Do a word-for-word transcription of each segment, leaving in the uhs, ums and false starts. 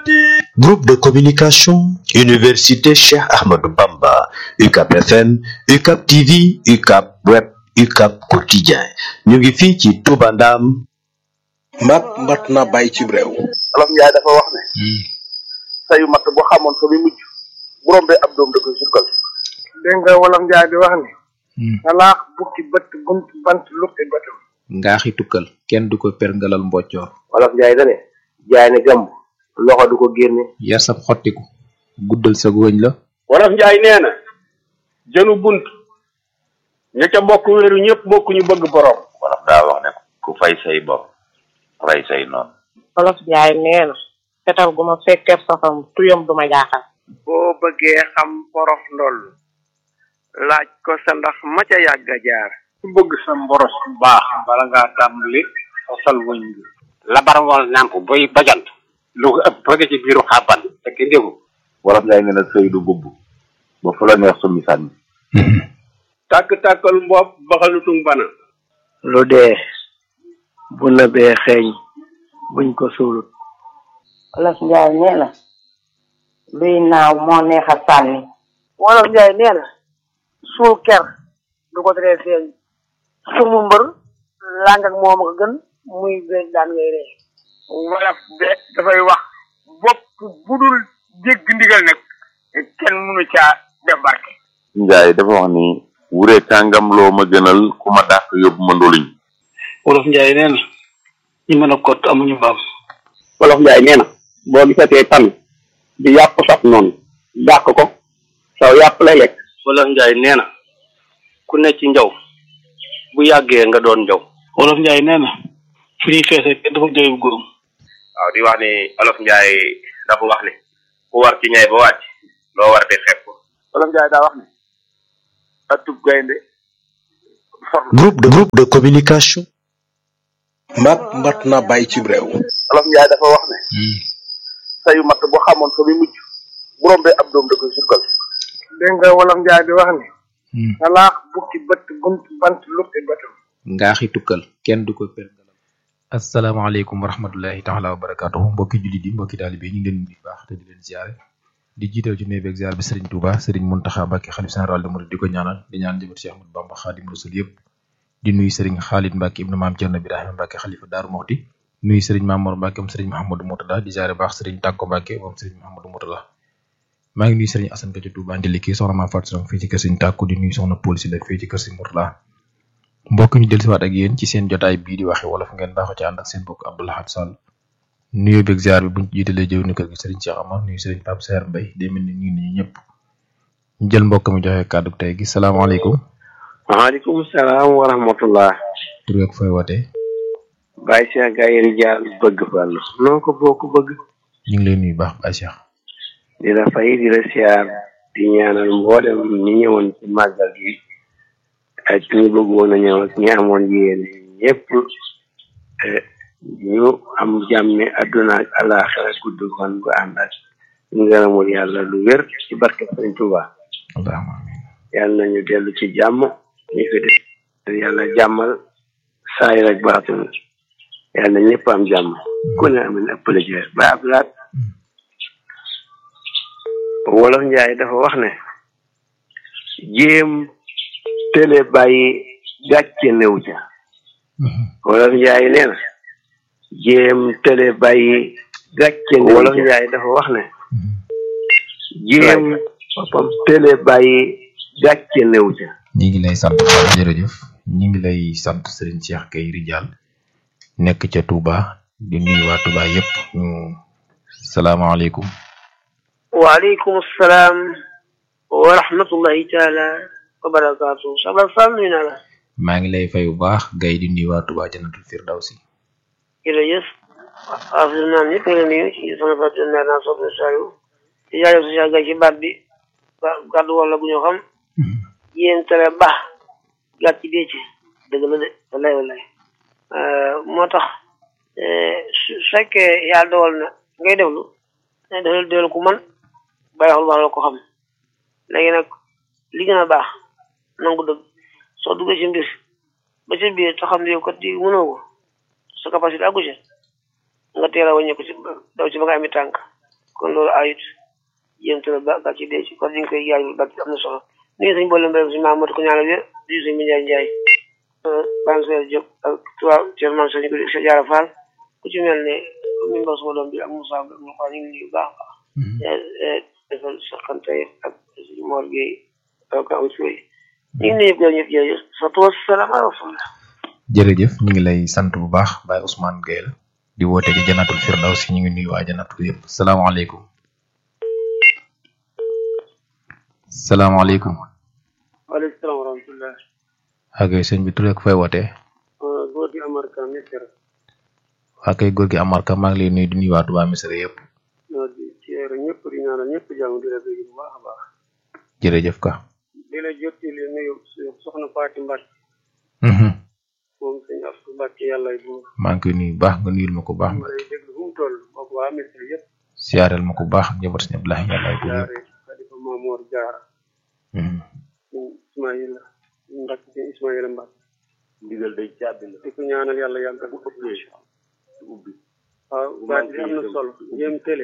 Groupe de communication, Université Cheikh Ahmadou Bamba, U C A P F M, U C A P T V, U C A P Web, U C A P Quotidien. ñu ngi fii ci Touba Ndam. mat mat na bàyyi ci réew. Olof Njaay dafa wax ne. sayu mat bu xamoon fa muy mujj bu rombee ab doom da koy sukkal. dégg nga Wolof Njaay di wax ne. talaax bukki bët bunt bant lukki bëtam. ngaaxi tukkal kenn du ko perngalal mboccoor. Wolof Njaay da ne jaay ne gàmb loxo du ko génne. yar sab xottiku guddal sa góoñ la. Wolof Njaay nee na jënu bunt ña ca bokk wéeru ñëpp bokk ñu bëgg borom. Wolof daa wax ne ku fay say bopp rey say noonu. Wolof Njaay nee na fetal gu ma fekkee safam tuyam du ma jaaxal. boo bëggee xam porof ndoll laaj ko sa ndax ma ca yàgg a jaar. ku bëgg sa mboros bu baax bala ngaa tàmbali sosal wëñ bi labar wal nàmp boy bajant lu ko ëpp bëgg ci biiru xàbban fekk ndégu. Wolof Njaay nee na sëy du bubb ba fu la neex summi sànni. tàkk-tàkkal mbopp baxalutung bana. lu dee bu nëbee xeeñ buñ ko suulut. Wolof Njaay nee na luy naaw moo neex a sànni. Wolof Njaay nee na suul ker du ko teree feeñ sumu mbër làng ak moom a gën muy béy daan ngay ree. Wolof de dafay wax bopp bu dul jégg ndigal nag kenn mënu caa def barke. Njaay dafa wax ni wure kàngam loo ma gënal ku ma dàq yóbbu ma ndoluñ. Wolof Njaay nee na ñi mën a kott amuñu mbaam. Wolof Njaay nee na boo gisatee tan di yàpp saf noonu dàq ko saw yàpp lay lekk. Wolof Njaay nee na ku ne ci njaw bu yàggee nga doon njaw. Wolof Njaay nee na fu ñuy feesee kenn dafa jooy bu góorum. waaw di wax ni Wolof Njaay dafa wax ni ku war ci ñay ba wàcc loo war a def fekk ko. Wolof Njaay daa wax ni atub gaynde Groupe de groupe de communication. mat mat na bàyyi ci réew. Wolof Njaay dafa wax ne sayu mat bu xamoon fa muy mujj bu rombee ab doom da koy sukkal. dégg nga Wolof Njaay di wax ne. talaax bukki bët bunt bant lukki bëtam. ngaaxi tukkal kenn du ko perngalal. asalaamaaleykum wa rahmatullahi taala wa barakaatuhu mbokki jullit yi mbokki taalibe yi ñu ngi leen di baax te di leen ziare di jiital ci nuyu beeg ziar bi Serigne Touba Serigne Mountakha Mbacké xalif général des mourides di ko ñaanal di ñaan jëmat Cheikh Ahmadou Bamba Khadim Rasul yëpp di nuyu Serigne Khalid Mbacké ibnu Maam Cerno Birahima Mbacké xalifa Daaru Muxti nuyu Serigne Mamour Mbacké moom Serigne Mouhamadou Moutada di ziare baax Serigne Takko Mbacké moom Serigne Mouhamadou Moutada maa ngi nuyu Serigne Assane Ka ci Touba Ndiliki soxna Maam Fatou Song fii ci kër Serigne Takko di nuyu soxna Paul Sylla fii ci kër Serigne Moutada mbokk ñu dellusiwaat ak yéen ci seen jotaay bii di waxe wolof ngeen baaxoo ci ànd ak seen bokk Abdou Lahad Sall nuyu beeg ziar bi buñ ci jiitalee jëw ni kër gi Serigne Cheikh Amar nuyu Serigne Pape Saer Mbaye day mel ni nuyu nañu ñëpp ñu jël mbokk mi joxe kàddu tey gi salaamaaleykum. waaleykum salaam wa rahmatullah. tur ak fooy wootee. Baye Cheikh Gaye Rijaal bëgg Fall. noo ko bokk bëgg. ñu ngi lay nuyu baax Baye Cheikh. di la fay di la siyaar di ñaanal mboolem ñi ñëwoon ci màggal gi ak ñi bëggoon a ñëw ak ñi amoon yéen ñëpp ñu am jàmme adduna ak àllaaxira gudd kon bu ànd ak ngërëmul yàlla lu wér ci barke Sëriñ Tuuba. allahumma amiin. yàlla nañu dellu ci jàmm ñu fi def yàlla jàmmal saayir ak baatin yàlla na ñëpp am jàmm ku ne am na ëppale ci ba ablaat Wolof Njaay dafa wax ne jéem télé bàyyi gàcce néew ca. Wolof Njaay nee na jéem télé bàyyi gàcce néew ca. Wolof Njaay dafa wax ne jéem boppam télé bàyyi gàcce néew ca. ñi ngi lay sant jërëjëf ñi ngi lay sant Serigne Cheikh Gaye Rijaal nekk ca Touba di nuyu waa Touba yëpp ñu salaamaaleykum. waaleykum salaam wa rahmatullahi taala wa barakaatu. Sabal Fall nuyu naa la. maa ngi lay fay bu baax Gaye di nuyu waa Touba Jannatul Firdawsi. jërëjëf. waaw fi mu naan ñëpp nga nuyu ci sama partenaire naa soxna Saliou. di jaajëf si Gaye ci baat bi gàddu wala bu ñu xam. yéen tere baax gàtt ci dee ci dëgg la de wallahi wallahi moo tax su fekkee yàlla dogal na ngay déglu dafay dellu ku man bàyyi xol baax la ko xam léegi nag li gën a baax nangu dëgg soo duggee ci mbir ba ci biir te xam ne yow kat di mënoo ko sa capacité àggu ci nga teel a wàññi ko ci daw ci ba nga ami tànk kon loolu ayut jéem tële ba gàcce dee ci kon ñu ngi koy jaajëfal ba am na solo ni ngi sañ boole mbéy mi si maam matu ko ñaanal wér di suñ bi njaay njaay ban seel Diop ak tubaab Thierno Mansour ñu ko di sa jaara Fall ku ci mel ne mi mbaw sama doom bi ak Moussa ak ñu xool ñu ngi nuyu baax baax defal saxante ak suñu Mor Gueye ak aw ci ñu ngi nuyu ko ñëpp jërëjëf satu wasalaam ala rasulillah jërëjëf ñu ngi lay sant bu baax Baye Ousmane Gueye la di woote ci Jannatul Firdawsi ñu ngi nuyu waa Jannatul yëpp salaamaaleykum salaamaaleykum waaleykum salaam wa rahmatullah ak sëñ bi tur ak fay wootee góor gi Amar Ka Misra waa kay góor gi Amar Ka maa ngi lay nuyu di nuyu waa Touba Misra yëpp ñoo di ciere ñëpp di ñaanal ñëpp jàmm di la bëgg bu baax a baax jërëjëf ka di la jotti li nuyu soxna Faati Mbacke moom sëñ Abdou Mbacke yàlla bu maa ngi koy nuyu baax nga nuyul ma ko baax ma lay déglu fu mu toll bokk waa Misra yëpp siyaareel ma ko baax njaboot sëñ Abdoulaye yàlla bu yëpp Xalifa Mamour Diarra Ismaïla ndax ci Ismaïla Mbacke ndigal day caabi la di ko ñaanal yàlla yàggal ko ubbi waaw baat bi am na solo jéem télé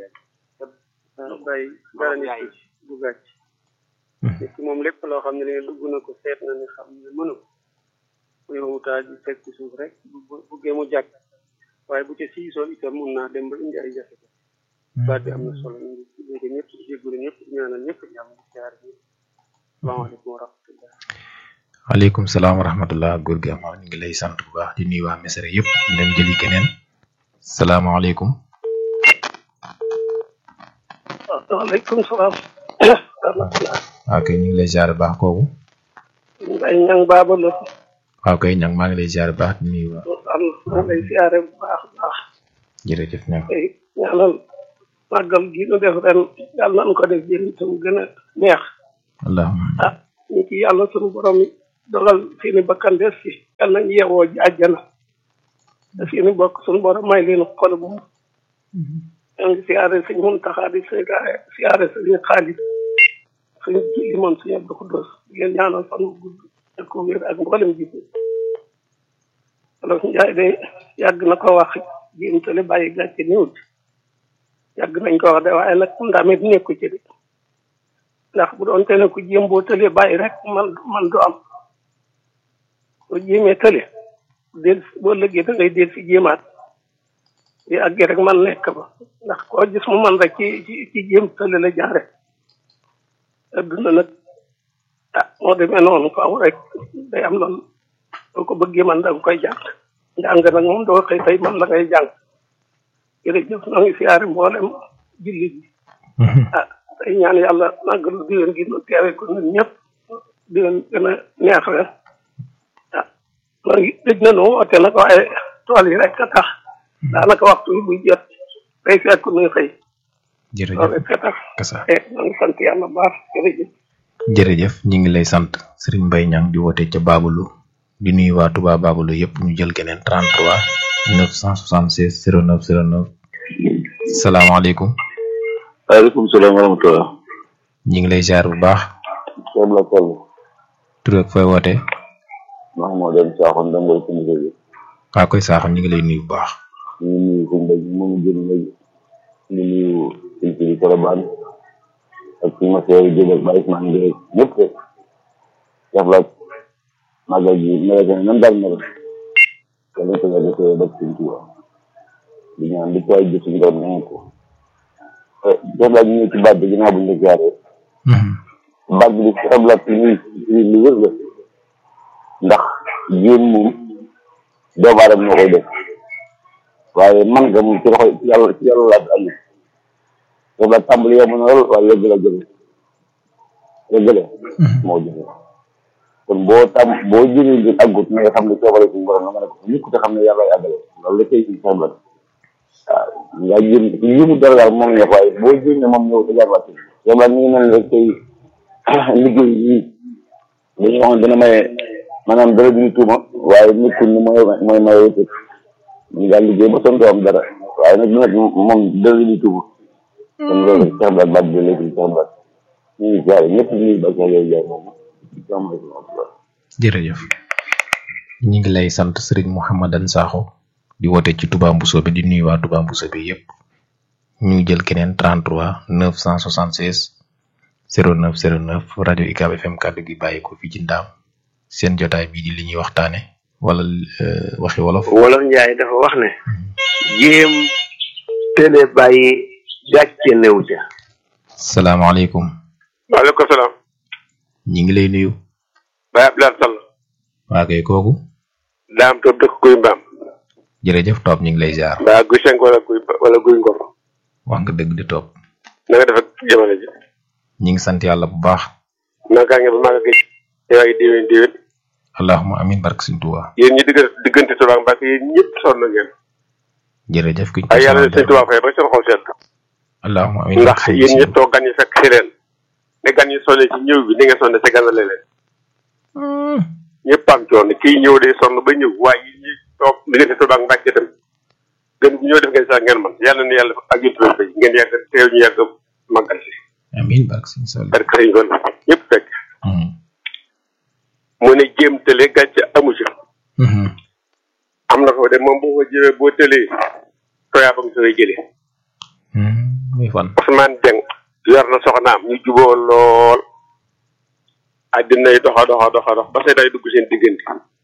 bay dara nit du gàcc nit ki moom lépp loo xam ne li dugg na ko seet na ne xam ne mënu ko ku yowutaa ji teg ci suuf rek bu buggee mu jàkk waaye bu ci siisoo itam mun naa dem ba indi ay jafe baat bi am na solo ñu ngi léegi ñëpp jéggulu ñëpp ñaanal ñëpp jàmm di jaar ñëpp salaamaaleykum wa rahmatullah waaleykum salaam wa rahmatullah góor gi Amar ñu ngi lay sant bu baax di nuyu waa Misra yëpp ñu dem jëli keneen salaamaaleykum waaleykum salaam waaw kay ñu ngi lay ziar baax kooku mbay ñang baaba la waaw kay ñang maa ngi lay ziar baax di nuyu waa am maa lay ziare bu baax baax jërëjëf ñang ñaanal màggal gi nu def ren yàlla nañu ko def jëriñ tam gën a neex allahumma ah ñu ci yàlla sunu borom yi dogal seeni bakkan des fi yàlla nañ yeewoo ji àjjana te seeni bokk sunu borom may leen xol bu mu yaa ngi siyaare sëñ Muntaxa di siyaare sëñ Xaalis sëñ Jili moom sëñ Abdu Xudoos di leen ñaanal fan bu gudd ak ko wér ak mboolem ji alors Njaay de yàgg na ko wax jéem tale bàyyi gàcce niwut yàgg nañ ko wax de waaye nag ndamit nekku ci de ndax bu doon tene ku jéem boo tëlee bàyyi rek man man du am soo jéemee tële del boo lëggee da ngay del si jéemaat yi àggee rek man nekk ba ndax koo gis mu man rek ci ci ci jéem tële la jaare adduna nag ah moo demee noonu faaw rek day am loolu doo ko bëggee man da nga koy jàng njàng nag moom doo xëy tey man la ngay jàng jërëjëf noo ngi siyaare mboolem jullit bi ah tey ñaan yàlla màggalu diwén gi nu teewe ko ñun ñëpp diwén gën a neex ren ah noo ngi dëj na nu woote nag waaye tool yi rek a tax daanaka waxtu bi buy jot day fekk nuy xëy jërëjëf loolu rek a tax eh noo ngi sant yàlla baax jërëjëf jërëjëf ñu ngi lay sant Serigne Mbaye Niang di woote ca Babalu di nuyu waa Touba Babalu yëpp ñu jël keneen trente-trois neuf cent soixante-seize zéro neuf zéro neuf salaamaaleykum waaleykum salaam wa rahmatulah. ñu ngi lay ziar bu baax. Seydou la Toll. tur ak fooy wootee. maa moo doon saaxoon da ngay suñu jóge. waa koy saaxoon ñu ngi lay nuyu bu baax. ñu ngi nuyu suñu mbéy mi moom jël léegi. ñu nuyu suñu kii Colobane ak suñu monsieur Diop ak Baye Ousmane Gueye ñëpp rek. def la màggal ji nawet bi nan daal mel. yàlla na ko yàlla defee ba suñu kii di ñaan di ko ay jëf suñu doon nañ ko. def la ñu ci baat bi ginnaaw bu ñu la jaaree. baat bi ci xam la ci ñuy lu wër la ndax jéem moom doomu aadama moo koy def waaye man nga moom ci loxo ci yàlla ci yàlla laa amee def la tàmbali yomb na lool waaye yëgg la jële yëggale moo jëfe kon boo tam boo jëlee ngir àggut na nga xam ne coobare suñu borom la nga ne ko ñëpp te xam ne yàlla ay àggale loolu la koy ci xam la waaw nga jëm yëmu dara daal moom ñëpp waaye boo jëm ne moom ñëw te jaar wàcc yow daal mi ngi mel ne rek tey liggéey yi dañu waxoon dina maye maanaam dara duñu tuuma waaye nekkul ni mooy mooy maye wëtëg ñu daal liggéey ba sonn am dara waaye nag nag moom dara duñu tuuma kon loolu rek Cheikh Baat baat bi léegi Cheikh Baat ñu ngi jaare ñëpp ñuy ba Cheikh yooyu jaay moom jërëjëf ñu ngi lay sant Serigne Mouhamadan Sakho di woote ci Touba Mbousso bi di nuyu waa Touba Mbousso bi yëpp ñu jël keneen trente-trois neuf cent soixante-seize zéro neuf zéro neuf rajo U C A B F M kàddu gi bàyyi ko fii ci ndaam seen jotaay bii di li ñuy waxtaane wala waxi wolof. wolof Njaay dafa wax ne jéem télé bàyyi gàcce néew ca. salaamaaleykum. waaleykum salaam. ñi ngi lay nuyu. Baye Abdoulaye Sall. waa kay kooku. daam toog dëkk guy mbaam. jërëjëf Top ñu ngi lay ziar. mbaa guy senk wala guy wala guy ngor. wax nga dëgg di Top. na nga def ak jamono ji. ñi ngi sant yàlla bu baax. naka nga ba maa ngi gëj ay déwén déwén. allahumma amin barke Sëñ Tuubaa. yéen ñi digg diggante Tuubaa ak Mbàkke yéen ñëpp sonn ngeen. jërëjëf kuñ ay yàlla Sëñ Tuubaa fay ba seen xol sedd. allahumma amin ndax yéen ñi toog gan yi fekk si leen ne gan yi sonne ci ñëw bi ni nga sonne sa ganale leen. ñëpp am coono kii ñëw day sonn ba ñëw waaye yéen ñi toog diggante Tuubaa ak Mbàkke itam gën bu ñëw def ngeen sax ngeen man yàlla na yàlla ak yëpp bay ngeen yàgg teew ñu yàgg màggal si. amiin barke Sëñ Sall. barke Sëñ Gon ñëpp fekk. mu ne jéem tële gàcce amu ci. am na ko de moom boo ko jëwee boo tëlee tooyaa ba nga sooy jëlee. muy fan. Ousmane Dieng yor na soxnaam ñu juboo lool àddina yi doxa doxa doxa dox ba say day dugg seen diggante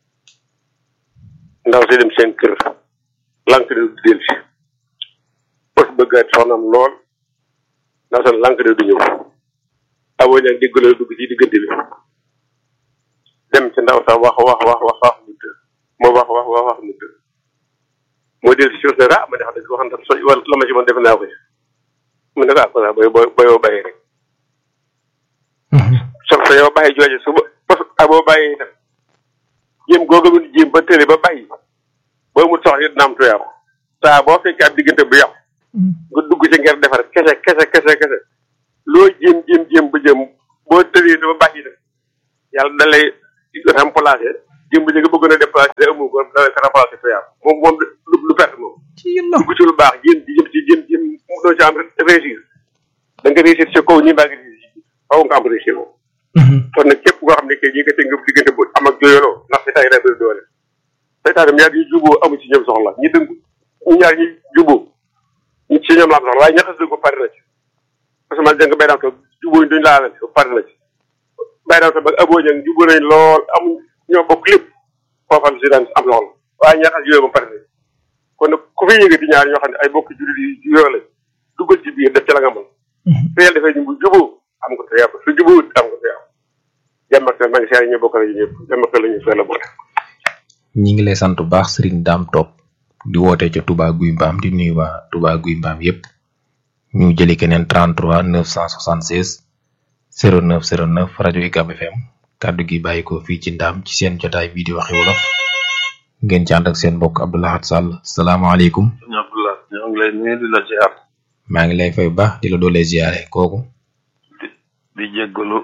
ndaw si dem seen kër lank de du del si pos bëggaat soxnaam lool ndaw seen lank de du ñëw aboo ñag diggaloo dugg ci diggante bi dem ci ndaw sax wax wax wax wax wax mu të moo wax wax wax wax mu të moo del si suuf ne ah ma dex dëgg waxam tam so wala la ma ci mën def naa ko mu ne ko ah ko sax boy boy yoo bàyyi rek sof sa yow bàyyi jooje suba pos aboo bàyyi itam jéem googu mun jéem ba tële ba bàyyi boo mu sox it naam tuyaam saa boo fekkee ab diggante bu yàqu nga dugg ci ngir defar kese kese kese kese loo jéem jéem jéem ba jëm boo tëlee ba bàyyi itam yàlla da lay remplacé jéem ba nga bëgg na déplacé amu ko da lay remplacé tuyaam moom moom lu lu perte moom dugg ci lu baax jéem ci jëm ci jéem jéem doo ci am réussir da nga réussir ci kaw ñi mbaa ngi réussir faw nga am réussir moom kon nag képp koo xam ne kay yëkkate nga diggante bu am ak jooyaloo ndax seytaan yi day bëri doole seytaan yi ñaar yi juboo amu ci ñoom soxla ñi dëng ñu ñaar ñi juboo ñi ci ñoom la am soxla waaye ñaxas dëgg ko pare na ci parce que man jëng bay daan toog juboo duñ laalante pare na ci bay daan toog ba aboo ñang juboo nañ lool amuñ ñoo bokk lépp foofal si daan am soxla waaye ñaxas yooyu ba pare na ci kon nag ku fi yëgati ñaar ñoo xam ne ay bokk jullit yi juyoo lañ duggal ci biir def ci la nga mën su yàlla defee ñu bu juboo am nga ko yàpp su jubuwut am nga ko yàpp jàmm ak maa ngi seere ñu bokk nañu ñëpp jàmm ak la ñu fee la boole. ñi ngi lay sant bu baax Serigne Dame Top di wootee ca Touba Guy Mbaam di nuyu waa Touba Guy Mbaam yépp ñu jëli keneen trente-trois neuf cent soixante-seize zéro neuf zéro neuf rajo U C A B F M kàddu gi bàyyi ko fii ci ndaam ci seen jotaay bii di waxi wolof ngeen ci ànd ak seen mbokk Abdoulahat Sall salaamaaleykum. sëñ Abdoulaye ñoo ngi lay nuyu di la ziar. maa ngi lay fay bu baax di la doolee ziare kooku. di di jéggalu.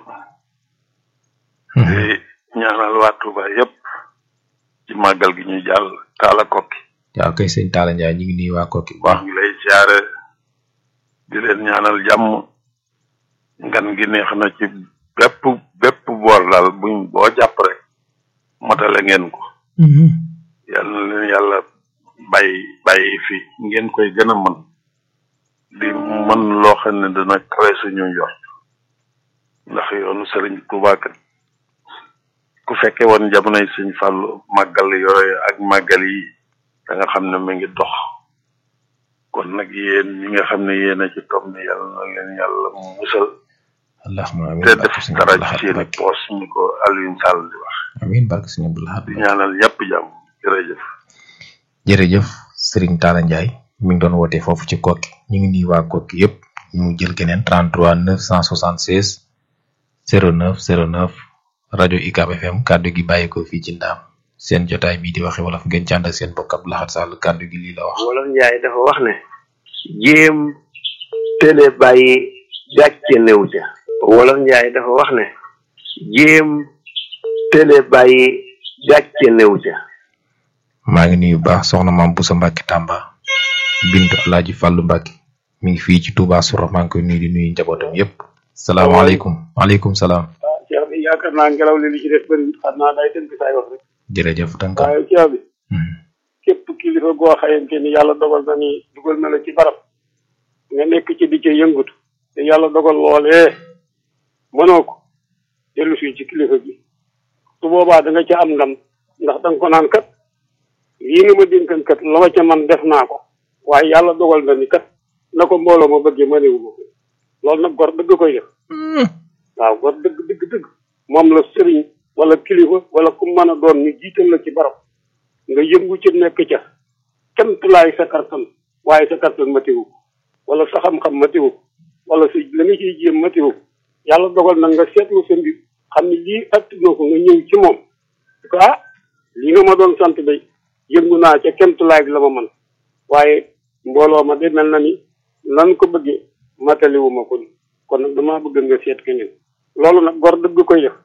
di ñaanal waa Touba yépp ci màggal gi ñuy jàll Talla Kokki. waaw kay sëñ Talla Ndiaye ñu ngi nuyu waa Kokki bu baax. ñu ngi lay ziare di leen ñaanal jàmm ngan gi neex na ci bépp bépp boor daal buñ boo jàpp rek motale ngeen ko. yàlla na leen yàlla bàyyi bàyyi fi ngeen koy gën a mën di mën loo xam ne dana kawe suñu njort ndax yoonu Sëriñ Tuubaa kat ku fekke woon jamonoy Sëñ Fallu màggal yooyu ak màggal yi da nga xam ne mu ngi dox kon nag yéen ñi nga xam ne yéen a ci toog ne yàlla na leen yàlla musal allahumma amiin te def dara ci seeni poos ñu ko Alioune Sall di wax amiin barke Sëñ Abdou Lahad di ñaanal yàpp jàmm jërëjëf jërëjëf Serigne Talla Ndiaye mi ngi doon wootee foofu ci Kokki ñu ngi nii waa Kokki yépp ñu jël keneen trente-trois neuf cent soixante-seize zéro neuf zéro neuf rajo U C A B F M kàddu gi bàyyi ko fii ci ndaam seen jotaay bii di waxe wolof ngeen ci ànd ak seen bokk Abdou Lahad Sall kàddu gi lii la wax. wolof Njaay dafa wax ne jéem télé bàyyi gàcce néew ca. wolof Njaay dafa wax ne jéem télé bàyyi gàcce néew ca. maa ngi nuyu baax soxna maam Boussa Mbacke Tamba bintu Alaaji Fàllu Mbacke mi ngi fii ci Touba Soura maa ngi koy nuyu di nuyu njabootam yépp salaamaaleykum waaleykum salaam. ah Cheikh bi yaakaar naa ngelaw li li ci def bëri xam naa day tënk saay wax rek. jërëjëf tànka waaye Cheikh bi képp kilifa goo xayante ni yàlla dogal na ni dugal na la ci barab nga nekk ci di ca yëngutu te yàlla dogal loolee mënoo ko dellu si ci kilifa gi su boobaa da nga ca am ndam ndax da nga ko naan kat lii nga ma dénkan kat la ma ca man def naa ko waaye yàlla dogal na ni kat na ko mbooloo ma bëggee mënewu ma ko loolu nag gor dëgg koy def waaw gor dëgg dëgg dëgg moom la sëriñ wala kilifa wala ku mën a doon ñu jiital la ci barab nga yëngu ci nekk ca kemtulaay sa kartan waaye sa kartan matiwu wala sa xam-xam matiwu wala sa la nga ciy jéem matiwu yàlla dogal nag nga seetlu sa mbir xam ne lii attinoo ko nga ñëw ci moom ko ah lii nga ma doon sant day yëngu naa ca kemtulaay bi la ma man waaye mbooloo ma de mel na ni nan ko bëggee mataliwu ma ko ni kon nag damaa bëgg nga seet keneen loolu nag gor dëgg koy def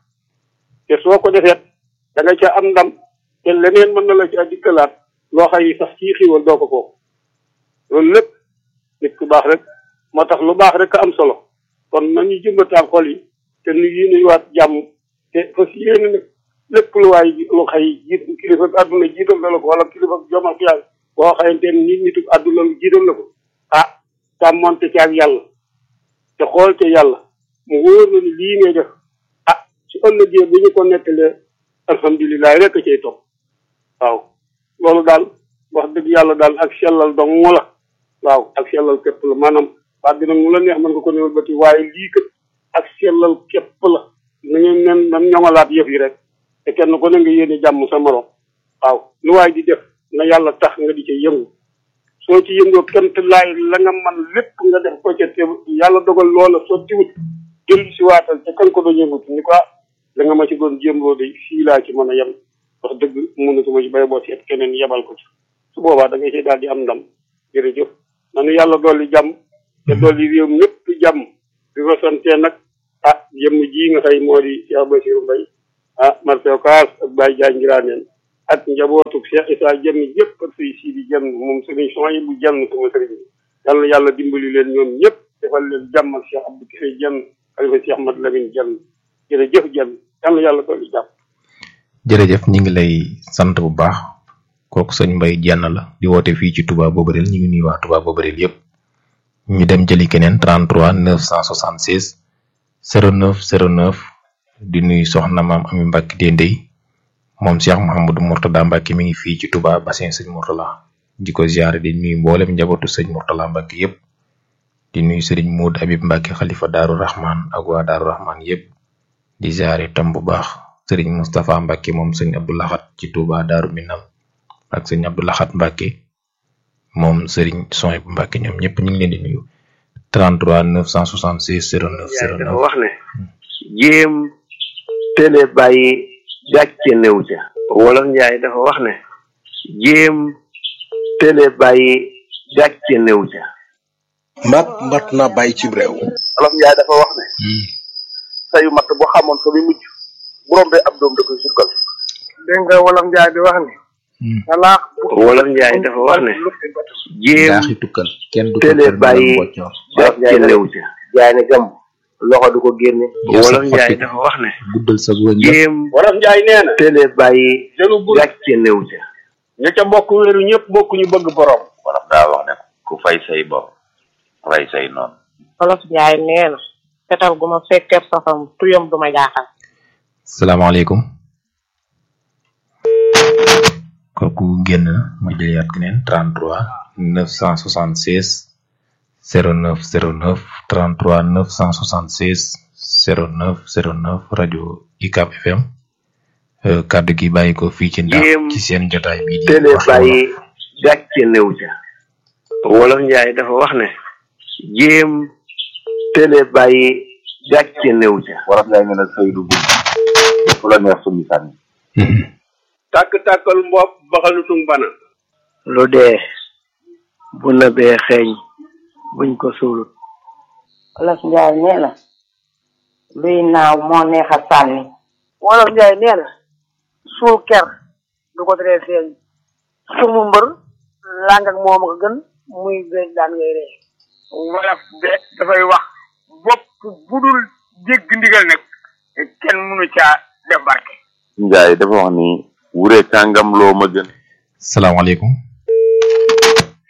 te soo ko defeet da nga ca am ndam te leneen mën na la ci dikkalaat loo xay sax ci xiiwal doo ko foofu loolu lépp nit ku baax rek moo tax lu baax rek a am solo kon nañu jëmbataal xol yi te nu yéene waat jàmm te fas yéene nag lépp lu waay lu xay jiit kilifa àdduna jiital la ko wala kilifa jomal fiyaag boo xayante nit nitu àdduna jiital la ko ah sàmmonte ci ak yàlla te xool ca yàlla mu wóor na ni lii ngay def ah su ëllëgee bu ñu ko nettalee alhamdulilah rek a cay topp waaw loolu daal wax dëgg yàlla daal ak sellal dong mu la waaw ak sellal képp la maanaam wax dëgg nag mu la neex mën nga ko néewal bati waaye lii kat ak sellal képp la na ngeen nen nan ñoŋalaat yëf yi rek te kenn ko ne nga yéene jàmm sa morom waaw lu waay di def na yàlla tax nga di ca yëngu soo ci yëngoo kent laay la nga man lépp nga def ko ca te yàlla dogal loola soo tiwut jël si waatal te kan ko doon yëngut ni ko la nga ma ci doon jéemloo de fii laa ci mën a yem wax dëgg mënatuma ci bay boo seet keneen yebal ko ci su boobaa da ngay see daal di am ndam jërëjëf nanu yàlla dolli jàmm te dolli réew ñëpp jàmm di ko santee nag ah jëmm ji nga xëy moo di Cheikh Bassirou Mbaye ah Marcel Kaas ak Baye Diagne Ngiraaneen ak njabootu Cheikh Issa Jenn yëpp ak say sii di jenn moom sëriñ son yi bu jenn sama sëriñ bi yal na yàlla dimbali leen ñoom ñëpp defal leen jàmm ak Cheikh Abdou Kifé Jenn xalifa Cheikh Mat Lamine Jenn jërëjëf jenn yal na yàlla dolli jàmm jërëjëf ñi ngi lay sant bu baax kooku sëñ Mbaye Jenn la di woote fii ci Touba Boborel ñu ngi nuyu waa Touba Boborel yëpp ñu dem jëli keneen trente-trois neuf cent soixante-seize zéro neuf zéro neuf di nuyu soxna maam Ami Mbacke Dendey moom Cheikh Mouhamadou Mourtada Mbacke mi ngi fii ci Touba bassin sëñ Mourtala di ko ziare di nuyu mboolem njabootu sëñ Mourtala Mbacke yëpp di nuyu sëriñ Moud Habib Mbacke xalifa Daaru Rahman ak waa Daaru Rahman yëpp di ziare tam bu baax sëriñ Moustapha Mbacke moom sëñ Abdou Lahat ci Touba Daaru Minam ak sëñ Abdou Lahat Mbacke moom sëriñ Sohaybu Mbacke ñoom ñëpp ñu ngi leen di nuyu trente-trois neuf cent soixante-seize zéro neuf zéro neuf wax ne jéem télé bàyyi gàcce néew ca wolof njaay dafa wax ne jéem télé bàyyi gàcce néew ca mat mat na bàyyi ci réew wolof njaay dafa wax ne sayu matt bu xamoon fa bi mujj bu rombee ab doom da koy sukkal dégg nga wolof njaay di wax ne talaax wolof njaay dafa wax ne jéem daaxi tukkal kenn du ko télé bàyyi gàcce néew ca jaay ne gam loxo du ko génne wolof njaay dafa wax ne guddal sa wëñ jéem wolof njaay nee na télé bàyyi jëlu bu gàcce néew ca ña ca bokk wéeru ñëpp bokk ñu bëgg borom wolof daa wax ne ku fay say bopp rey say noonu wolof njaay nee na fetal gu ma fekkee safam tuyam du ma jaaxal salaamaaleykum kooku génn na ma jëliyaat keneen trente-trois neuf cent soixante-seize zéro neuf zéro neuf trente-trois neuf cent soixante-seize zéro neuf zéro neuf rajo U C A B F M kaddu gi bàyyi ko fii ci ndax ci seen jotaay bii di télé bàyyi gàcce néew ca wolof njaay dafa wax ne jéem télé bàyyi gàcce néew ca wolof njaay nee na sëy du gudd fu la neex summi sànni tàkk-tàkkal mbopp baxalutung bana lu dee bu nëbee xeeñ buñ ko suulut wolof njaay nee na luy naaw moo neex a sànni wolof njaay nee na suul ker du ko teree feeñ sumu mbër làng ak moom a gën muy gën daan ngay ree wolof de dafay wax bopp bu dul dégg ndigal nag kenn mënu caa def barke njaay dafa wax ni wure kàngam loo ma gën salaamaaleykum ok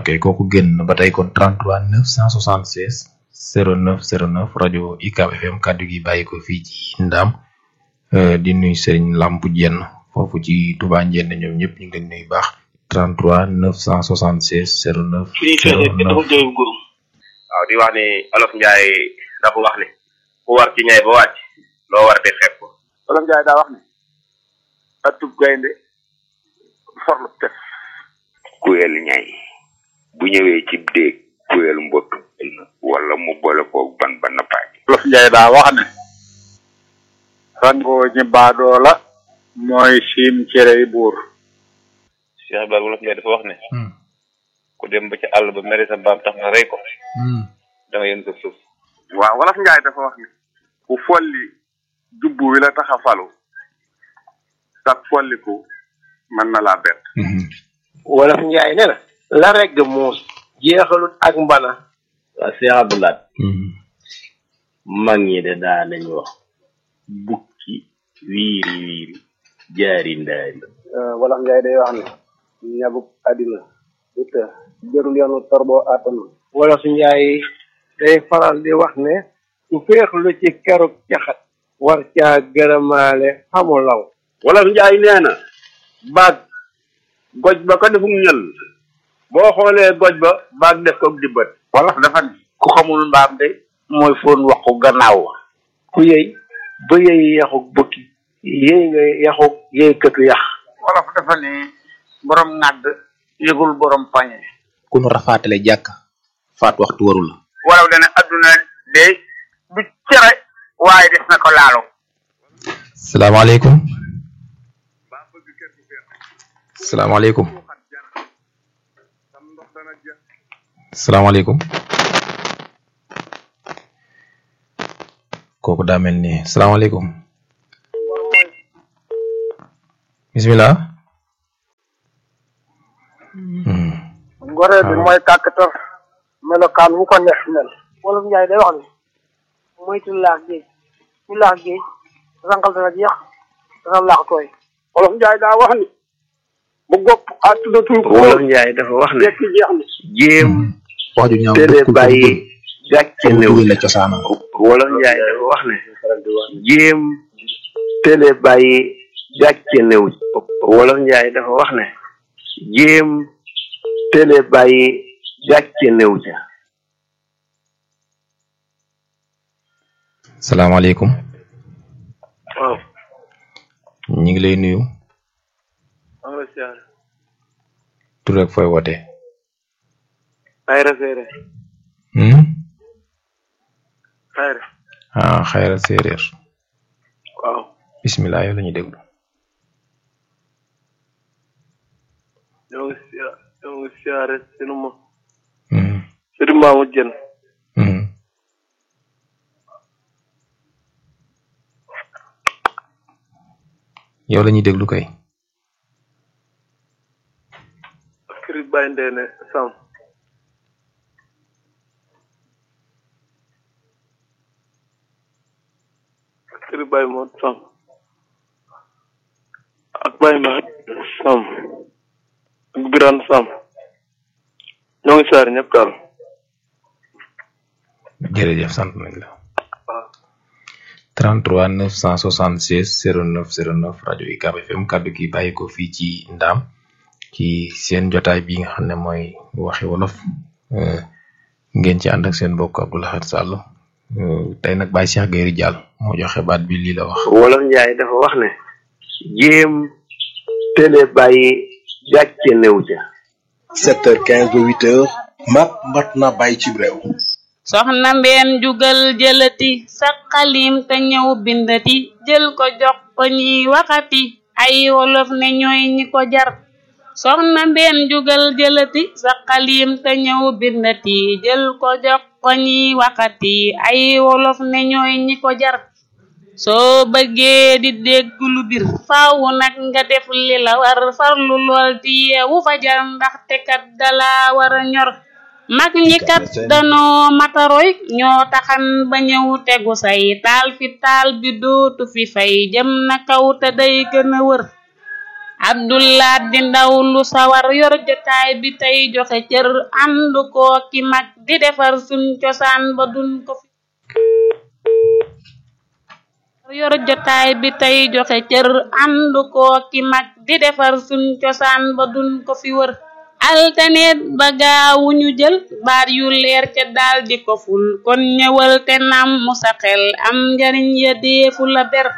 ok kooku génn ba tey kon trente-trois neuf cent soixante-seize zéro neuf zéro neuf rajo U C A B F M kaddu gi bàyyi ko fii ci Ndam di nuyu Serigne Lamp Jenn foofu ci Touba Njenne ñoom ñëpp ñu ngi leen nuyu baax trente-trois neuf cent soixante-seize zéro neuf zéro neuf waaw di wax ni Olof Njaay dafa wax ni ku war ci ñay ba wàcc loo war de fekk ko Olof Njaay daa wax ni atub gaynde forlu tef kuyel ñay bu ñëwee ci déeg kuyel mbott wala mu boole ko ban ban paaj Olof Njaay daa wax ne rangoo ñi baadoo la mooy siim cerey buur Cheikh Ibrahima Olof Njaay dafa wax ne ku dem ba ci àll ba mere sa baam tax nga rey ko da nga yën ko suuf waaw Olof Njaay dafa wax ni ku folli jubbu wi la tax a falu sax folliku mën na laa bett Wolof Njaay ne na la regg muus jeexalut ak mbana waa Cheikh Abdoulaye mag ñi de daa nañ wax bukki wiiri wiiri jaari ndaari Wolof Njaay day wax ne ñabuk àddina du të jërul yoonu torbo attanu Wolof Njaay day faral di wax ne ku féexlu ci keruk caxat war caa gërëmaale xamu law Wolof Njaay nee na baag goj ba ko defum ñël boo xoolee goj ba baag def ko dibbat wolof dafa ne ku xamul mbaam de mooy foon waxu gannaaw ku yëy ba yëy yaxuk bukki yëy nga yaxuk yëy këtu yax wolof dafa ne borom ŋàdd yëgul borom pañe ku nu rafaatale jàkk faat waxtu warul la wolof dana adduna de du cere waaye des na ko laalo salaamaaleykum salaamaaleykum salaamaaleykum kooku daa mel ni salaamaaleykum bismillah ngoree bi mooy kàkkatar melokaan wu ko neex mel Wolof Njaay day wax ne moytu laax géej ñu laax géej rangal dana jeex dana laax tooy Wolof Njaay daa wax ni bu gopp àttudatul ko Wolof Njaay dafa wax ne jekki jeex na jéem wax ju ñaaw tere bàyyi gàcce néew la cosaanam Wolof Njaay dafa wax ne jéem tele bàyyi gàcce néew Wolof Njaay dafa wax ne jéem tele bàyyi gàcce néew ca salaamaaleykum waaw ñu ngi lay nuyu maa ngi lay siyaare tur ak fooy wootee xayra séeréer hmm xayra ah xayra séeréer waaw bismillah yow la ñuy déglu ñoo ngi siyaare ñoo ngi siyaare sinu ma sëriñ Maamu Jën yow la ñuy déglu kay kër Baye Ndeene Sam kër Baye Moot Sam ak Baye Maat Sam ak Birane Sam ñoo ngi saar ñëpp daal jërëjëf sant nañ la trente-trois neuf cent soixante-seize zéro neuf zéro neuf rajo U C A B F M kaddu gi bàyyi ko fii ci Ndaam ci seen jotaay bi nga xam ne mooy waxi wolof ngeen ci ànd ak seen mbokk Abdou Lahad Sall tey nag Baye Cheikh Gueye Diall moo joxe baat bi lii la wax Wolof Njaay dafa wax ne jéem tele bàyyi gàcce néew ca sept heures quinze ba huit heures mat mat na bàyyi ci réew soxna mbeen jugal jëlati sa xalim te ñëw bindati jël ko jox ko ñi waxati ay wolof ne ñooy ñi ko jar soxna mbeen jugal jëlati sa xalim te ñëw bindati jël ko jox ko ñi waxati ay wolof ne ñooy ñi ko jar soo bëggee di dégg lu bir faaw nag nga def li la war farlu lool di yeewu fajar ndaxte kat dala war a ñor mag ñi kat danoo mataroy ñoo taxan ba ñëw tegu say taal fi taal bi dootu fi fay jëm na kaw te day gën a wër Abdullah di ndaw lu sawar yor jotaay bi tey joxe cër ànd koo ki mag di defar suñ cosaan ba duñ ko fi yor jotaay bi tey joxe cër ànd koo ki mag di defar suñ cosaan ba duñ ko fi wër altaneet ba gaawu ñu jël baat yu leer ca daal di ko ful kon ñëwal te nam mu sa xel am njariñ ya deefu la ber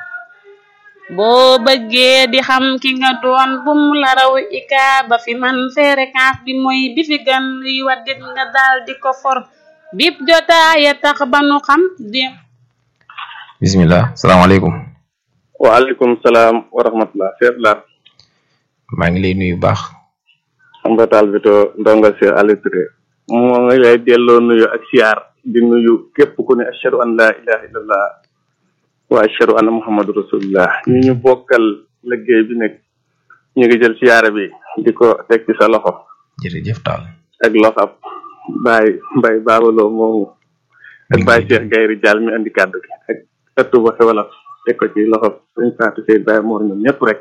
boo bëggee di xam ki nga doon bum la raw ika ba fi man fréquence bi mooy bi fi gan luy waddit nga daal di ko for bip jotaaya tax ba nu xam di bismillah salaamaaleykum waaleykum salaam wa rahmatullah seet la maa ngi lay nuyu baax ambatal bito ndonga si Aliou Touré moo ngi lay delloo nuyu ak siyaar di nuyu képp ku ne ashhadu an la ilaha illallah wa ashhadu anna muhammadu rasulullah ñu ñu bokkal liggéey bi nekk ñu ngi jël siyaara bi di ko teg ci sa loxo jërëjëf taal ak loxab baay mbay baabaloo moomu ak baay Cheikh Gayri Dial mi andi kàddu gi ak ëttu ba xewala teg ko ci loxo suñ faatu sey baay moor ñoom ñëpp rek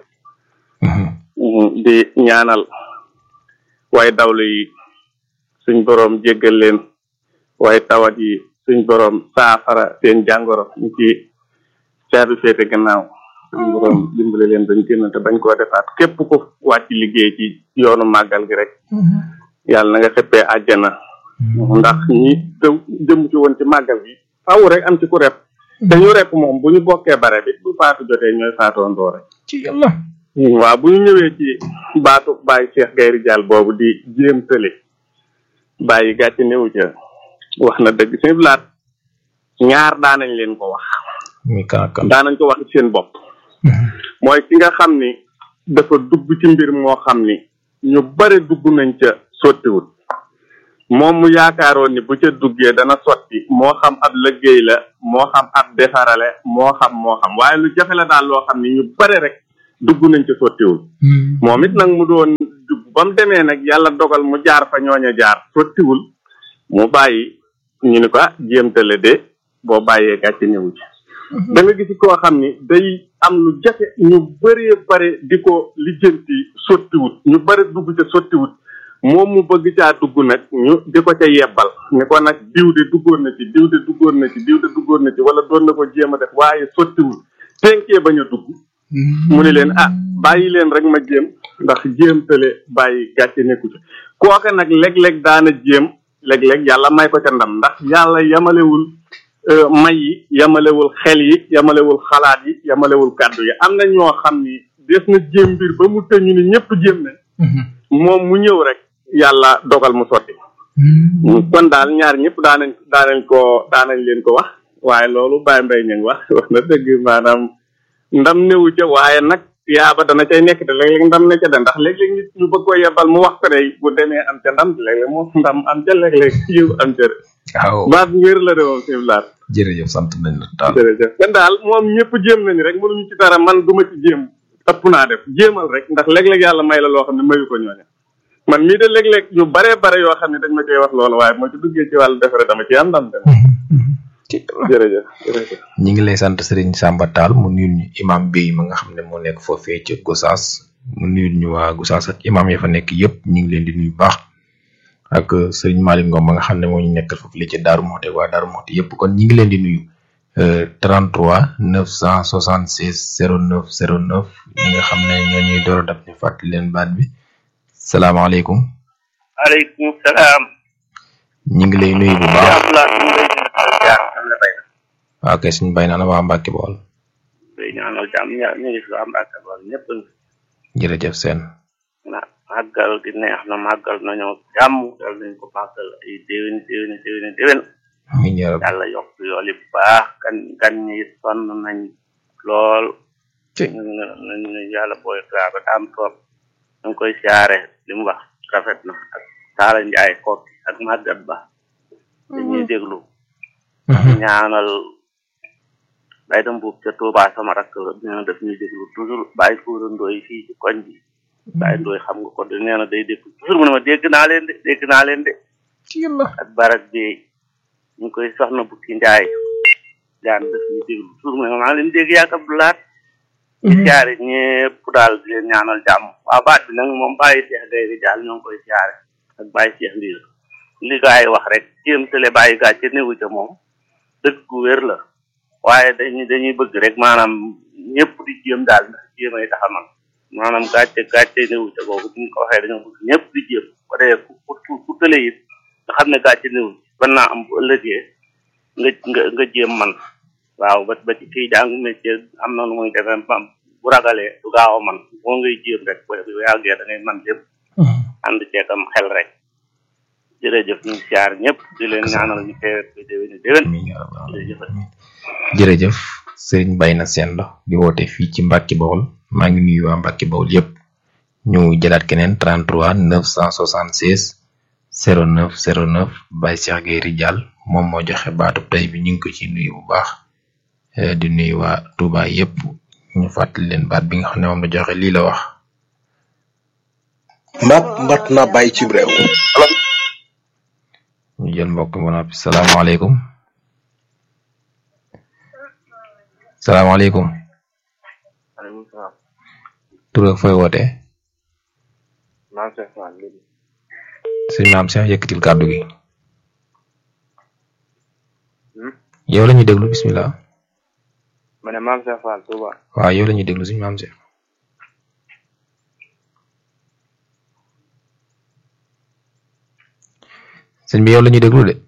di ñaanal waaye dawlu yi suñ boroom jéggal leen waaye tawat yi suñ boroom saafara seen jàngoro ñu ci caabi féete gannaaw suñ boroom dimbale leen dañ génn te bañ koo defaat képp ko wàcc liggéey ci yoonu màggal gi rek yàlla na nga xëppee àjjana ndax ñi jëm ci woon ci màggal gi faaw rek am ci ku rep te ñu rep moom bu ñu bokkee bare bi bu faatu jotee ñooy faatoondoo rek ci yàlla waaw bu ñu ñëwee ci baatu Baye Cheikh Gayri Dial boobu di jéem tële bàyyi gàcce néew ca wax na dëgg seen blaat ñaar daanañ leen ko wax daanañ ko wax ci seen bopp mooy ki nga xam ni dafa dugg ci mbir moo xam ni ñu bare dugg nañ ca sottiwut moom mu yaakaaroon ni bu ca duggee dana sotti moo xam ab liggéey la moo xam ab defarale moo xam moo xam waaye lu jafe la daal loo xam ni ñu bare rek dugg nañ ca sottiwul moom it nag mu doon dugg ba mu demee nag yàlla dogal mu jaar fa ñooña jaar sottiwul mu bàyyi ñu ni ko ah jéemtale de boo bàyyee gàcce ñëwu ci da nga gis koo xam ni day am lu jafe ñu bëree bare di ko lijjanti sottiwut ñu bare dugg ca sottiwut moom mu bëgg caa dugg nag ñu di ko ca yebbal ni ko nag diw de duggoon na ci diw de duggoon na ci diw de duggoon na ci wala doon na ko jéem a def waaye sottiwul tenkee bañ a dugg mu ne leen ah bàyyi leen rek ma jéem ndax jéem tële bàyyi gàcce nekku ci kooka nag léeg-léeg daana jéem léeg-léeg yàlla may ko ca ndam ndax yàlla yamalewul may yi yamalewul xel yi yamalewul xalaat yi yamalewul kàddu yi am na ñoo xam ni des na jéem mbir ba mu tëñu ni ñëpp jéem ne moom mu ñëw rek yàlla dogal mu sotti kon daal ñaar ñëpp daanañ daanañ ko daanañ leen ko wax waaye loolu Baye Mbaye ñu ngi wax wax na dëgg maanaam ndam newu ca waaye nag yaaba dana cay nekk te léeg-léeg ndam ne ca de ndax léeg-léeg nit ñu bëgg ko yebal mu wax ko ne bu demee am ca ndam léeg-léeg moom ndam am ca léeg-léeg yiw am ca waaw baat wér la de moom sim laat jërëjëf sant nañ la daal jërëjëf kon daal moom ñëpp jéem nañu rek mënuñu ci dara man duma ci jéem ëpp naa def jéemal rek ndax léeg-léeg yàlla may la loo xam ne mayu ko ñooña man mii de léeg-léeg ñu bare bare yoo xam ne dañ ma koy wax loolu waaye moo ci duggee ci wàllu defare dama ci am ndam dem jërëjëf jërëjëf ñi ngi lay sant Serigne Samba Tall mu nuyul ñu imam bi ma nga xam ne moo nekk foofee ci Gossas mu nuyul ñu waa Gossas ak imam ya fa nekk yëpp ñi ngi leen di nuyu baax ak Serigne Malick Ngom ma nga xam ne moo ñu nekkal foofu li ci Darou Mouhty waa Darou Mouhty yëpp kon ñi ngi leen di nuyu trente-trois neuf cent soixante-seize zéro neuf zéro neuf ñi nga xam ne ñoo ñuy door a dab ñu fàttali leen baat bi salaamaaleykum aleykum salaam ñi ngi lay nuyu bu baax waaw kay suñu bay naa la waa Mbacke Bool day ñaanal jàmm ña ñu ngi fi waa Mbacke Bool ñëpp jërëjëf seen na màggal gi neex na màggal nañoo jàmm dal nañ ko màggal ay déwén déwén déwén déwén amiin yaa rabbi yàlla yokk yool yi bu baax gan gan ñi sonn nañ lool nañ yàlla booy traaba daam toog ñu koy siyaare li mu wax rafet na ak Taala Njaay kooki ak màggat ba dañuy déglu ñaanal bay da mbuub ca Touba sama rakk la nee na daf ñuy déglu toujours bàyyi fuura ndooy fii ci koñ bi bàyyi ndooy xam nga ko de nee na day déglu toujours mu ne ma dégg naa leen de dégg naa leen de ak barak bi ñu ngi koy soxna bukki njaay jaan daf ñuy déglu toujours mu ne ma maa leen dégg yaak Abdoulaat di siyaare ñëpp daal di leen ñaanal jàmm waa baat bi nag moom bàyyi Cheikh Gaye Ridial ñoo ngi koy siyaare ak bàyyi Cheikh Ndiir li gaa yi wax rek jéem télé bàyyi gàcce néewu ca moom dëgg gu wér la waaye dañuy dañuy bëgg rek maanaam ñëpp di jéem daal ndax jéem ay tax a man maanaam gàcce gàcce néewu ca boobu suñ ko waxee dañoo bëgg ñëpp di jéem ba dee ku ku ku télé it nga xam ne gàcce néewu ban naa am bu ëllëgee nga nga nga jéem man waaw ba ba ci kii jàng métier am na nu muy demee ba bu ragalee du gaaw a man boo ngay jéem rek bu yàggee da ngay man lépp ànd ceegam xel rek jërëjëf ñu siyaar ñëpp di leen ñaanal ñu teewet ko déwéni déwén jërëjëf jërëjëf sëriñ Bayna Sène la di woote fii ci Mbàkke Bawol maa ngi nuyu waa Mbàkke Bawol yëpp ñu jëlaat keneen trente-trois neuf cent soixante-seize zéro neuf zéro neuf Baye Cheikh Gaye Ridial moom moo joxe baatu tey bi ñu ngi ko ci nuyu bu baax di nuyu waa Touba yëpp ñu fàttali leen baat bi nga xam ne moom la joxe lii la wax map mat na bàyyi ci réew ñu jël mbokk mu noppi salaamaaleykum salaamaaleykum tur ak fooy woote sëñ maam Cheikh yëkkatil kàddu gi yow la ñuy déglu bismillah ma ne maam Cheikh Fall Touba waaw yow la ñuy déglu sëñ maam Cheikh sëñ bi yow la ñuy déglu de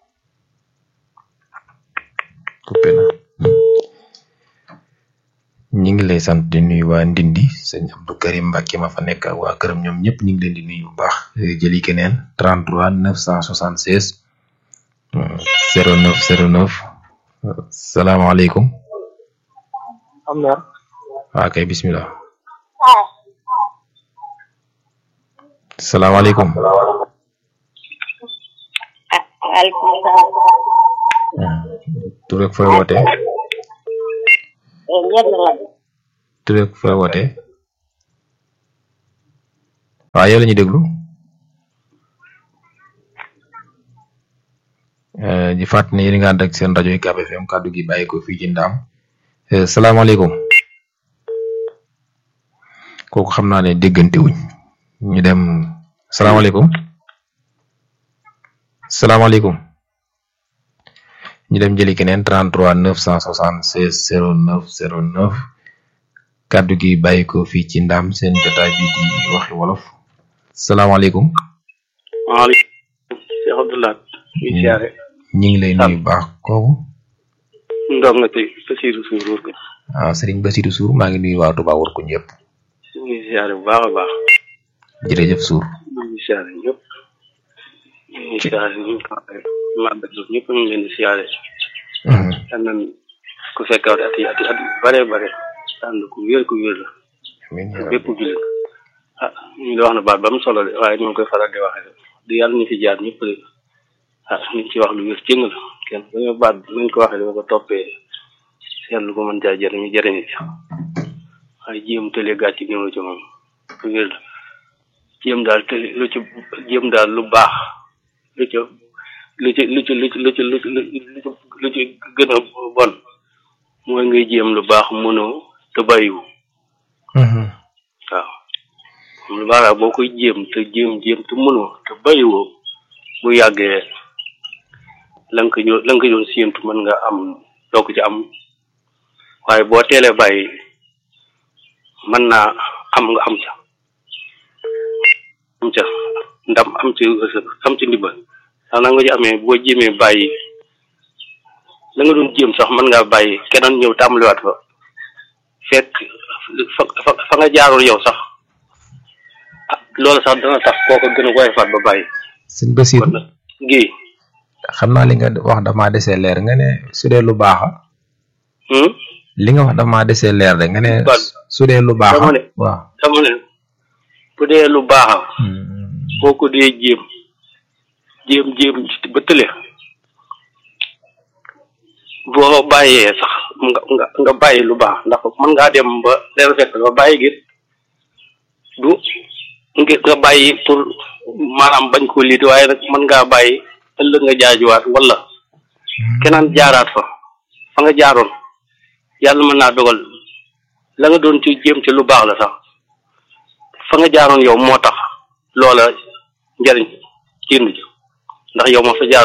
coupé na ñi ngi lay sant di nuyu waa Ndindi sëñ Abdou Karim Mbacke ma fa nekk ak waa këram ñoom ñëpp ñu ngi leen di nuyu bu baax jëli keneen trente-trois neuf cent soixante-seize zéro neuf zéro neuf salaamaaleykum am na waa kay bismillah salaamaaleykum waaleykum salaam. tur ak fooy woote tur ak fooy woote waaw yow la ñuy déglu di fàttali ne yéen nga ànd ak seen rajo U C A B F M kàddu gi bàyyi ko fii ci Ndaam salaamaaleykum kooku xam naa ne déggante wuñ ñu dem salaamaaleykum salaamaaleykum ñu dem jëli keneen trente-trois neuf cent soixante-seize zéro neuf zéro neuf kàddu gi bàyyi ko fii ci Ndaam seen jotaay bi di waxi wolof salaamaaleykum. waaleykum Cheikh Abdoulaye ñu siyaare ñu ngi lay nuyu baax kooku ndom na tey Basirou Sour wër ko ah Serigne Basirou Sour maa ngi nuyu waa Touba wër ko ñëpp ñu ngi siyaare bu baax a baax jërëjëf Sour ñu ngi siyaare ñëpp ñu ngi siyaare ñu ngi màggal ñëpp ñu ngi leen di siyaare am nañ ku fekkaat at yi at yi at yu bare bare ànd ku wér ku wér la bépp jullit ah ñu di wax na baat ba mu solo de waaye ñu ngi koy faral di waxee di yàlla ñu fi jaar ñëpp de ah ñu ci wax lu wér cëng la kenn dañoo baat nañ ko waxee dama ko toppee seetlu ko mën caa jëriñ ñu jëriñ ci waaye jéem tële gàcc ñëw ci moom lu wér la jéem daal tële lu ci jéem daal lu baax lu ci lu ci lu ci lu ci lu ci lu ci lu ci gën a bon mooy ngay jéem lu baax mënoo te bàyyiwu waaw lu baax la boo koy jéem te jéem jéem te mënoo te bàyyiwoo bu yàggee la nga ko la nga ko doon séentu mën nga am doo ko ci am waaye boo teelee bàyyi mën naa am nga am ca am ca ndam am ci am ci ndimbal sax na nga ci amee boo jéemee bàyyi la nga doon jéem sax mën ngaa bàyyi keneen ñëw tàmbaliwaat fa fekk fa fa fa nga jaaroon yow sax ah loolu sax dana tax kooku gën a woyofaat ba bàyyi. sëñ Basirou gi xam naa li nga wax damaa desee leer nga ne su dee lu baax li nga wax damaa desee leer de nga ne su dee lu baax dama ne waaw dama ne bu dee lu baax boo ko dee jéem jéem jéem ba tële boo bàyyee sax nga nga nga bàyyi lu baax ndax mën ngaa dem ba leer fekk nga bàyyi gi du ngir nga bàyyi pour maanaam bañ ko liiti waaye nag mën ngaa bàyyi ëllëg nga jaajuwaat wala keneen jaaraat fa fa nga jaaroon yàlla mën naa dogal la nga doon ci jéem ci lu baax la sax fa nga jaaroon yow moo tax loola njariñ ci indi ci ndax yow ma fa jaar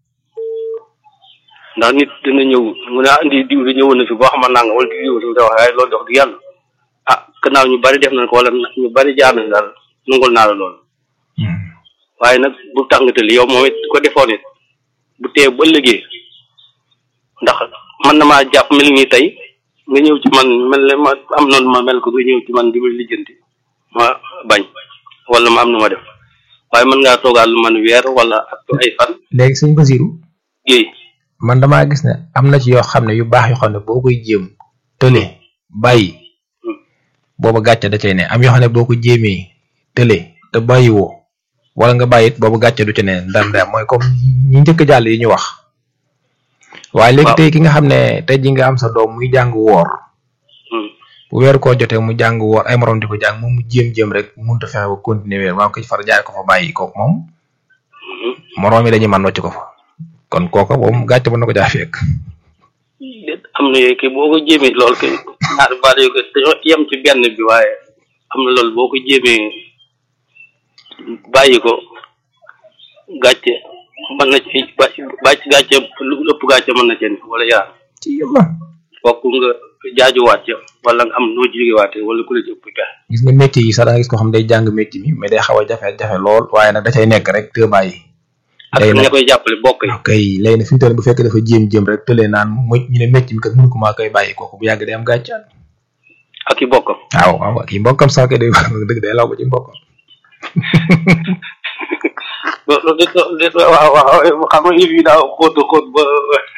ndax nit dina ñëw mu ne indi diw di ñëwoon na fi boo xamal nanga wala di diw da wax waaye loolu dox du yàlla ah gannaaw ñu bari def nañ ko wala ñu bari jaar nañ daal nungul naa la loolu waaye nag bu tax nga tëli yow moom it ko defoon it bu tee ba ëllëgee ndax man na maa jàpp mel nii tey nga ñëw ci man mel ne ma am noonu ma mel ko nga ñëw ci man di ma lijjanti ma bañ wala ma am nu ma def waaye mën ngaa toogaat lu man weer wala ak ay fan. léegi sëñ Basiru géey man damaa gis ne am na ci yoo xam ne yu baax yoo xam ne boo koy jéem tële bàyyi booba gàcce da cay ne am yoo xam ne boo ko jéemee tële te bàyyi woo wala nga bàyyi it boobu gàcce du ci ne ndar ndar mooy comme ñi njëkk jàll yi ñu wax. waaye léegi tey ki nga xam ne tey ji nga am sa doom muy jàng woor bu weer koo jotee mu jàng woor ay morom di ko jàng moom mu jéem-jéem rek mënut a fexe ba continuer weer maam ko ci far jaay ko fa bàyyi ko moom morom yi dañuy mën wàcc ko fa kon kooka moom gàcce mën na ko jaa fekk. am na yooyu kay boo ko jéemee loolu kay ñaar baal yu ko dañoo yem ci benn bi waaye am na loolu boo ko jéemee bàyyi ko gàcce mën na ci bàcc gàcce lu ëpp gàcce mën na ci wala yaar ci yàlla fokk nga jaajuwaat ca wala nga am noo jógewaatee wala ku la ci ëpp pexe. gis nga métier yi sax da nga gis ko xam day jàng métier mi mais day xaw a jafe-jafe lool waaye nag da cay nekk rek te bàyyi. ak ña koy jàppale bokk yi. ok léegi nag fi mu toll bu fekkee dafa jéem-jéem rek tëlee naan mu ñu ne métier mi kat mënu ko maa koy bàyyi kooku bu yàgg day am gàcce. ak i bokkam. waaw waaw ak i mbokkam sax kay day dëgg day law ba ci mbokkam. waaw waaw xam nga yëf yi daa xóot xóot ba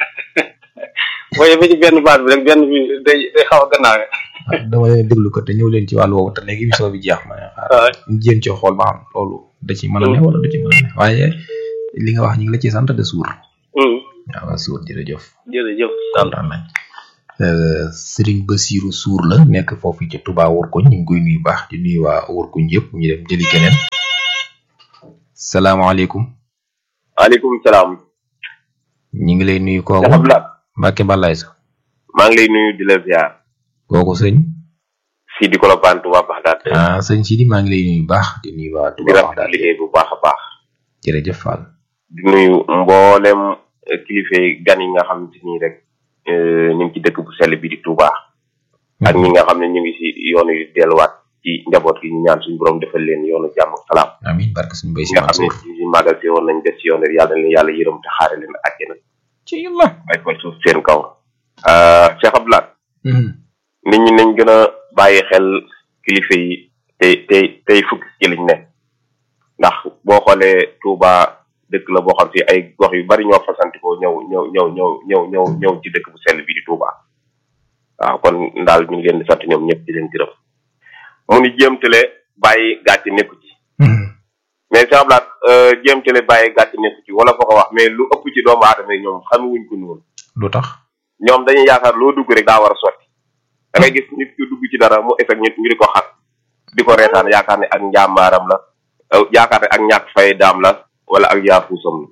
waaye ba ci benn baat bi rek benn bi day day xaw a gannaawe. dama leen déglu ko te ñëw leen ci wàllu woowu te léegi émission bi jeex ma xaar ñu jéem ci xool ba xam loolu da ci mën a ne wala du ci mën a ne waaye li nga wax ñu ngi la ci sant de suur. waaw suur jërëjëf. jërëjëf. kontaan nañ. Serigne Bassirou Sour la nekk foofu ci Touba Workuñ ñu ngi koy nuyu baax di nuyu waa Workuñ yëpp ñu dem jëli keneen. salaamaaleykum. waaleykum salaam. ñu ngi lay nuyu kooku. Mbacke Balaye sa. maa ngi lay nuyu di la ziar. kooku sëñ. Sidi Kolopane Touba Baxdaad. ah sëñ Sidi maa ngi lay nuyu baax di nuyu waa Touba Baxdaad. di liggéey bu baax a baax. jërëjëf Fall. di nuyu mboolem kilifa gan yi nga xam ci nii rek ñu ngi ci dëkk bu sell bi di Touba. ak ñi nga xam ne ñu ngi si yoonu yu delluwaat ci njaboot gi ñu ñaan suñu borom defal leen yoonu jàmm ak salaam. amiin barke suñu bay si nga xam ne ci màggal si woon nañ def si yoon yàlla na yàlla yërëm te xaare leen àjjana. ci yàlla. ay kon suuf seen kaw. Cheikh Abdoulaye. nit ñi nañ gën a bàyyi xel kilifa yi tey tey tey fukki ci liñ ne ndax boo xoolee Touba dëkk la boo xam si ay gox yu bari ñoo fasantikoo ñëw ñëw ñëw ñëw ñëw ñëw ñëw ci dëkk bu sell bi di Touba waaw kon daal ñu ngi leen di sant ñoom ñëpp di leen gërëm mu ni jéemtale bàyyi gàcce nekku ci mais Cheikh Abdoulaye jéemtale bàyyi gàcce nekku ci wala foo ko wax mais lu ëpp ci doomu aadama yi ñoom xamewuñ ko noonu. lu tax ñoom dañuy yaakaar loo dugg rek daa war a sotti da ngay gis nit ki dugg ci dara mu effet ñu ñu di ko xar di ko reetaan yaakaar ne ak njàmbaaram la yaakaar ne ak ñàkk fay daam la wala ak yaafuusam la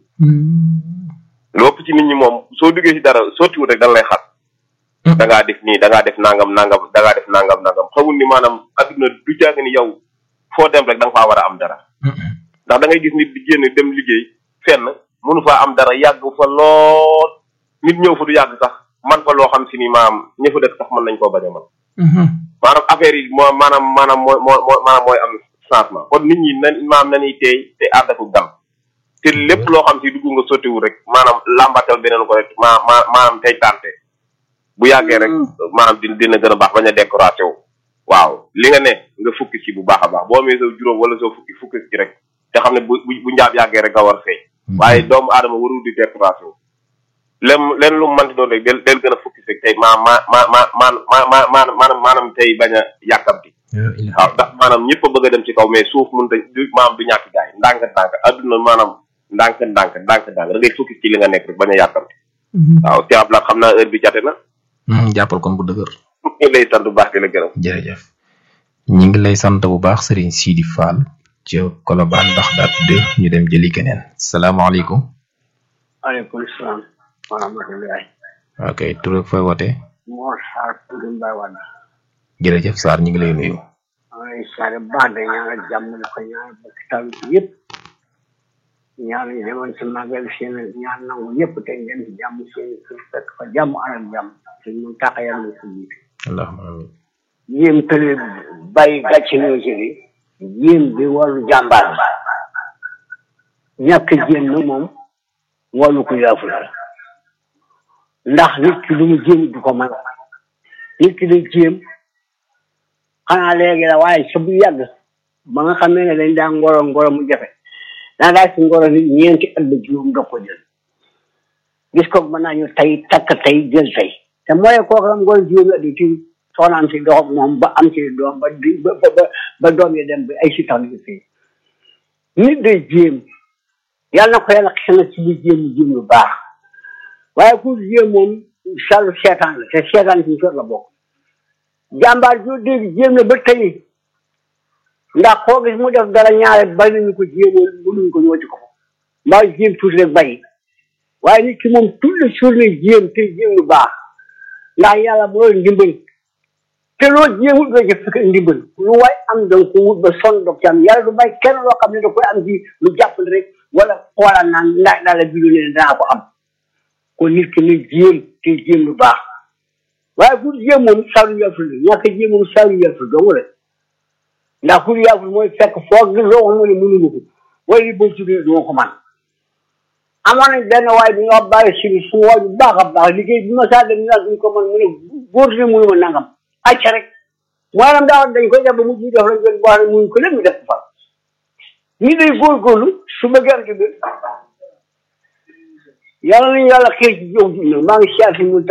lu ëpp ci nit ñi moom soo duggee ci dara sottiwul rek dañ lay xar da ngaa def nii da ngaa def nangam nangam da ngaa def nangam nangam xamul ni maanaam adduna du jàng ni yow foo dem rek da nga faa war a am dara ndax da ngay gis nit di génn dem liggéey fenn mënu faa am dara yàgg fa lool nit ñëw fa du yàgg sax man fa loo xam si ni maanaam ña fa dëkk sax mën nañ koo bañ a mën maanaam affaire yi moo maanaam maanaam mooy moo maanaam mooy am changement kon nit ñi na maanaam nañuy teey te ànd ak dal te lépp loo xam si dugg nga sottiwul rek maanaam làmbatal beneen ko rek ma ma maanaam tey tànte bu yàggee rek maanaam dina dina gën a baax bañ a décoration wu waaw li nga ne nga fukki ci bu baax a baax boo amee sa juróom wala soo fukki fukki ci rek te xam ne bu bu njaab yàggee rek nga war feeñ waaye doomu aadama warul di décoration lem leen lu mu mënti doon rek del del gën a fukki rek tey ma ma ma ma ma ma ma maanaam maanaam tey bañ a yàkkamti waaw ndax maanaam ñëpp a bëgg a dem ci kaw mais suuf mënut a du maanaam du ñàkk gaay ndànk ndànk adduna maanaam ndànk ndànk ndànk ndànk da ngay fukki ci li nga nekk rek bañ a yàkkamti waaw te ablaat xam naa heure bi jate na jàppal kon bu dëgër ñu lay sant bu baax di la gërëm jërëjëf ñi ngi lay sant bu baax Serigne Sidi Fall ci Colobane Baxdaad deux ñu dem jëli keneen salaamaaleykum aleykum salaam wa rahmatullahi ok tur ak fooy wootee moo xaar Koungheul Mbaye Wade jërëjëf Sarr ñu ngi lay nuyu. ay sare baax de ñaanal jàmm la ko ñaanal bokk taw yëpp ñaan yi demoon ci magal seen ñaan nangu ñëpp te ngeen ci jàmm seen kër fekk fa jàmm anam jàmm te ñu tax yàlla ko jiite allahumma amin yéen tële bàyyi gàcce ñoo ci li yéen bi wàllu jàmbaar ñàkk jéem na moom wàllu ko yaafu la ndax nit ki lu mu jéem du ko man nit ki day jéem xanaa léegi la waaye sa bu yàgg ba nga xamee ne dañ daa ngoro ngoro mu jafe daa daa si ngoro nit ñeenti at ba juróom nga ko jël gis ko mën naa ñu tey takk tey jël tey te mooy kooku am ngoro juróomi at ci soxnaam si dox moom ba am si doom ba di ba ba ba doom yi dem ba ay si tax di fii nit day jéem yàlla na ko yàlla xel na ci lu jéem jéem lu baax waaye ku jéem moom sàllu seetaan la te seetaan si sot la bokk jàmbaar joo dégg jéem na ba tey ndax koo gis mu def dara ñaare bari nañu ko jéemoon mënuñu ko ñoo ci ko mbaa jéem tuuti rek bàyyi waaye nit ki moom toute la journée jéem te jéem lu baax ndax yàlla bu loolu ndimbal te loo jéemul doo ci fekk ndimbal lu waay am danga ko wut ba sonn dog ci am yàlla du bàyyi kenn loo xam ne da koy am ci lu jàppal rek wala xoolaan naan ndax daal la bilu ne danaa ko am kon nit ki na jéem te jéem lu baax waaye pour jéem moom saalu yàful la ñàkk jéem moom saalu yàful dong la ndax pour yàful mooy fekk foog gi loo xam ne mënuma ko wala li boo tuddee doo ko man amoon nañ benn waaye bi ñoo bàyyi si su waaju baax a baax liggéey bi ma saa dem ñu ñu ko man mu ne góor ne mënuma nangam acca rek maanaam daaw dañ koy def ba mu ji def lañ koy baax ne muñ ko lépp ñu def ko fa ñi day góorgóorlu su bëggee am ci biir yàlla nañu yàlla xëy ci jóg ji maa ngi siyaar si mu